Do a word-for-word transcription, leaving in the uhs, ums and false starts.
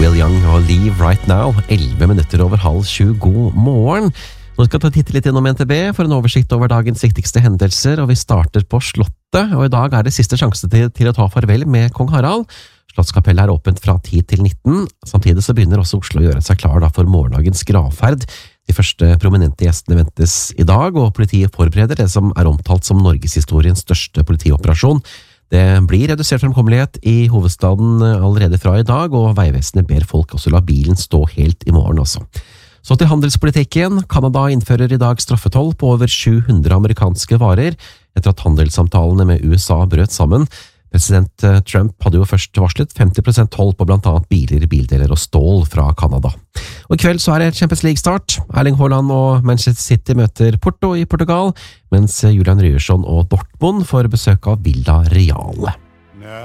Neil Young og Leave Right Now, elleve minutter over halv sju. God morgen. Nå skal vi titte litt innom N T B for en oversikt over dagens viktigste hendelser, og vi starter på Slottet, og i dag er det siste sjanse til, til å ta farvel med kong Harald. Slottskapellet er åpent fra ti til nitten, samtidig så begynner også Oslo å gjøre seg klar da for morgendagens gravferd. De første prominente gjestene ventes i dag, og politiet forbereder det som er omtalt som Norgeshistoriens største politioperasjon. Det blir redusert fremkommelighet i hovedstaden allerede fra i dag, og Veivesenet ber folk også la bilen stå helt i morgen også. Så til handelspolitikken. Canada innfører i dag straffetoll på over sju hundre amerikanske varer, etter at handelssamtalene med U S A brøt sammen. President Trump hadde jo først varslet femti prosent toll på blant annet biler, bildeler og stål fra Canada. Og i kveld så er det Champions League-start. Erling Haaland og Manchester City møter Porto i Portugal, mens Julian Ryerson og Dortmund får besøk av Villa Real.